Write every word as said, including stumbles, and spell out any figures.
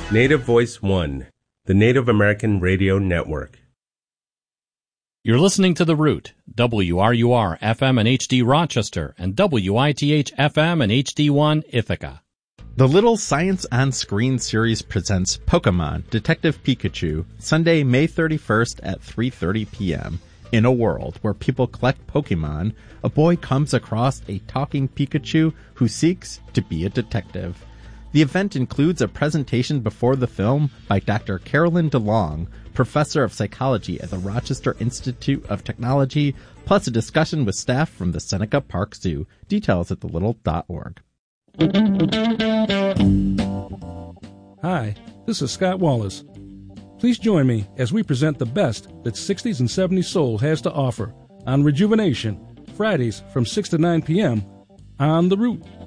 Native Voice One, the Native American Radio Network. You're listening to The Root, W R U R F M and H D Rochester, and W I T H F M and H D one Ithaca. The Little Science on Screen series presents Pokemon Detective Pikachu, Sunday, May thirty-first at three thirty p.m. In a world where people collect Pokemon, a boy comes across a talking Pikachu who seeks to be a detective. The event includes a presentation before the film by Doctor Carolyn DeLong, professor of psychology at the Rochester Institute of Technology, plus a discussion with staff from the Seneca Park Zoo. Details at the little dot org. Hi, this is Scott Wallace. Please join me as we present the best that sixties and seventies soul has to offer on Rejuvenation, Fridays from six to nine p.m. on The Root.